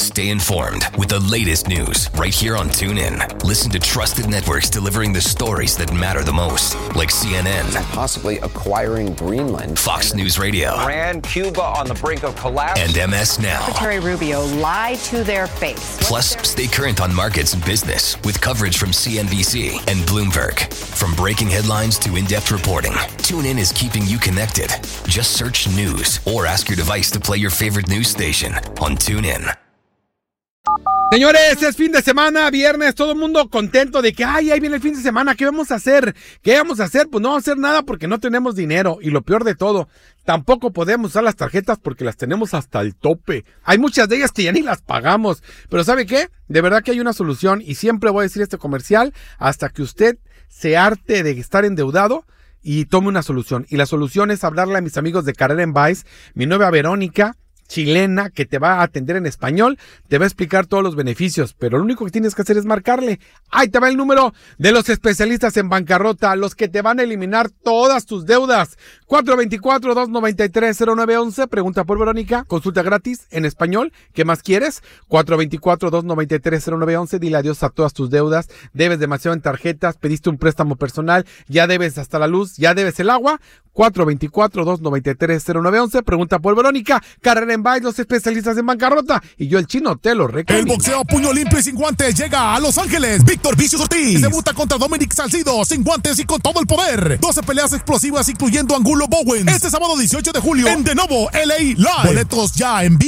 Stay informed with the latest news right here on TuneIn. Listen to trusted networks delivering the stories that matter the most, like CNN, possibly acquiring Greenland, Fox News Radio, Iran, Cuba on the brink of collapse, and MS Now. Secretary Rubio lied to their face. Plus, stay current on markets and business with coverage from CNBC and Bloomberg. From breaking headlines to in-depth reporting, TuneIn is keeping you connected. Just search news or ask your device to play your favorite news station on TuneIn. Señores, es fin de semana, viernes, todo el mundo contento de que ahí viene el fin de semana. ¿Qué vamos a hacer? ¿Qué vamos a hacer? Pues no vamos a hacer nada porque no tenemos dinero. Y lo peor de todo, tampoco podemos usar las tarjetas porque las tenemos hasta el tope. Hay muchas de ellas que ya ni las pagamos. Pero ¿sabe qué? De verdad que hay una solución y siempre voy a decir este comercial hasta que usted se harte de estar endeudado y tome una solución. Y la solución es hablarle a mis amigos de Carrera en Vice, mi nueva Verónica, chilena, que te va a atender en español, te va a explicar todos los beneficios, pero lo único que tienes que hacer es marcarle. Ahí te va el número de los especialistas en bancarrota, los que te van a eliminar todas tus deudas. 424-293-0911, pregunta por Verónica, consulta gratis en español. ¿Qué más quieres? 424-293-0911, dile adiós a todas tus deudas. Debes demasiado en tarjetas, pediste un préstamo personal, ya debes hasta la luz, ya debes el agua. 424-293-0911, pregunta por Verónica. Carrera en Vice, los especialistas en bancarrota. Y yo, el chino, te lo recomiendo. El boxeo a puño limpio y sin guantes llega a Los Ángeles. Víctor Vicious Ortiz debuta contra Dominic Salcido sin guantes y con todo el poder. 12 peleas explosivas incluyendo Angulo Bowen. Este sábado 18 de julio en De Novo, LA Live. Boletos ya en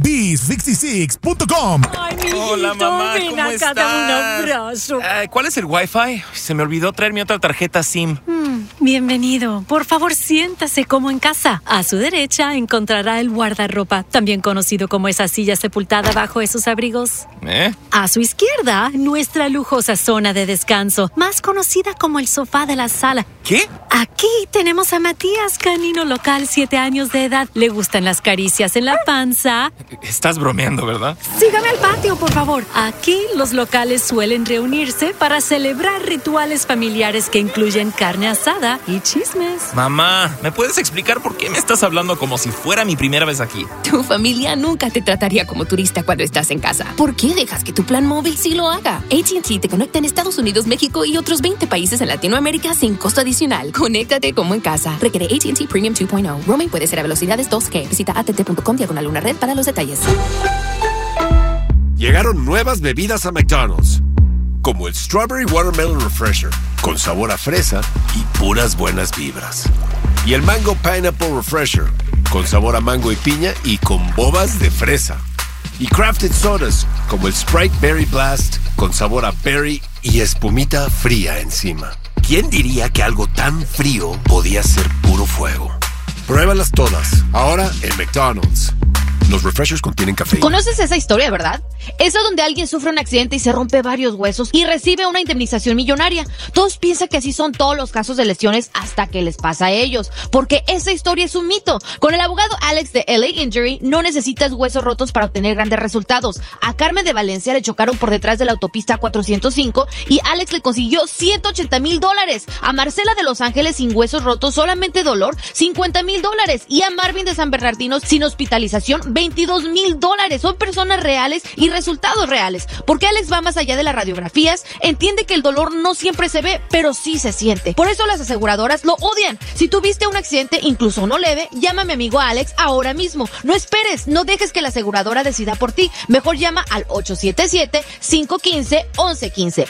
BKB66.com. Ay, mi Hola, mamá, ¿cómo estás? Dame un abrazo. ¿Cuál es el Wi-Fi? Se me olvidó traer mi otra tarjeta SIM. Bienvenido. Por favor, siéntase como en casa. A su derecha encontrará el guardarropa, también conocido como esa silla sepultada bajo esos abrigos. A su izquierda, nuestra lujosa zona de descanso, más conocida como el sofá de la sala. ¿Qué? Aquí tenemos a Matías, canino local, 7 años de edad. Le gustan las caricias en la panza. Estás bromeando, ¿verdad? Sígame al patio, por favor. Aquí los locales suelen reunirse para celebrar rituales familiares que incluyen carne asada y chismes. Mamá, ¿me puedes explicar por qué me estás hablando como si fuera mi primera vez aquí? Tu familia nunca te trataría como turista cuando estás en casa. ¿Por qué dejas que tu plan móvil sí lo haga? AT&T te conecta en Estados Unidos, México y otros 20 países en Latinoamérica sin costo adicional. Conéctate como en casa. Requiere AT&T Premium 2.0. Roaming puede ser a velocidades 2G. Visita att.com/una red para los detalles. Llegaron nuevas bebidas a McDonald's, como el Strawberry Watermelon Refresher, con sabor a fresa y puras buenas vibras. Y el Mango Pineapple Refresher, con sabor a mango y piña y con bobas de fresa. Y crafted sodas, como el Sprite Berry Blast, con sabor a berry y espumita fría encima. ¿Quién diría que algo tan frío podía ser puro fuego? Pruébalas todas, ahora en McDonald's. Los refreshers contienen cafeína. ¿Conoces esa historia, verdad? Esa donde alguien sufre un accidente y se rompe varios huesos y recibe una indemnización millonaria. Todos piensan que así son todos los casos de lesiones hasta que les pasa a ellos, porque esa historia es un mito. Con el abogado Alex de LA Injury no necesitas huesos rotos para obtener grandes resultados. A Carmen de Valencia le chocaron por detrás de la autopista 405 y Alex le consiguió $180,000. A Marcela de Los Ángeles sin huesos rotos, solamente dolor, $50,000. Y a Marvin de San Bernardino sin hospitalización, $22,000. Son personas reales y resultados reales. Porque Alex va más allá de las radiografías, entiende que el dolor no siempre se ve, pero sí se siente. Por eso las aseguradoras lo odian. Si tuviste un accidente, incluso uno leve, llama a mi amigo Alex ahora mismo. No esperes, no dejes que la aseguradora decida por ti. Mejor llama al 877-515-1115.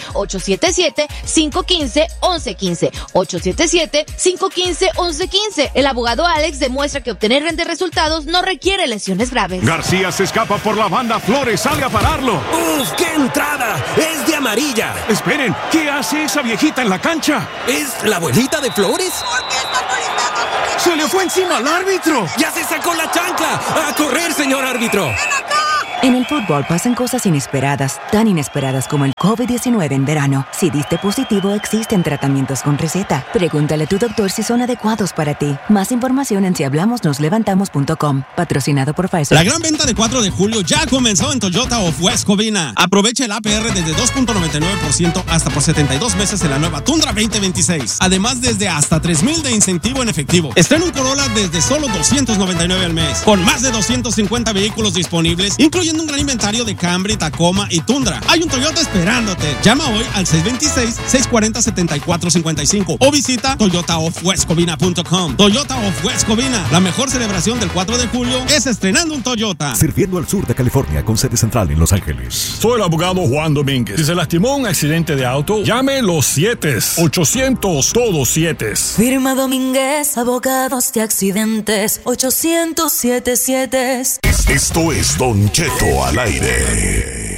877-515-1115. 877-515-1115. El abogado Alex demuestra que obtener grandes resultados no requiere lesiones graves. García se escapa por la banda, Flores sale a pararlo. ¡Uf, qué entrada! ¡Es de amarilla! Esperen, ¿qué hace esa viejita en la cancha? ¿Es la abuelita de Flores? ¿Por qué está molestando? ¡Se le fue encima al árbitro! ¡Ya se sacó la chancla! ¡A correr, señor árbitro! ¡Ven acá! En el fútbol pasan cosas inesperadas, tan inesperadas como el COVID-19 en verano. Si diste positivo, existen tratamientos con receta. Pregúntale a tu doctor si son adecuados para ti. Más información en sihablamosnoslevantamos.com. Patrocinado por Pfizer. La gran venta de 4 de julio ya comenzó en Toyota of West Covina. Aprovecha el APR desde 2.99% hasta por 72 meses en la nueva Tundra 2026. Además, desde hasta $3,000 de incentivo en efectivo. Estrena un Corolla desde solo $299 al mes. Con más de 250 vehículos disponibles, incluyendo ofreciendo un gran inventario de Camry, Tacoma y Tundra. Hay un Toyota esperándote. Llama hoy al 626-640-7455 o visita toyotaofwestcovina.com. Toyota of West Covina, la mejor celebración del 4 de julio es estrenando un Toyota. Sirviendo al sur de California con sede central en Los Ángeles. Soy el abogado Juan Domínguez. Si se lastimó en un accidente de auto, llame los 7-800 todos 7. Firma Domínguez, abogados de accidentes, 800-7-7. Esto es Don Cheto al aire.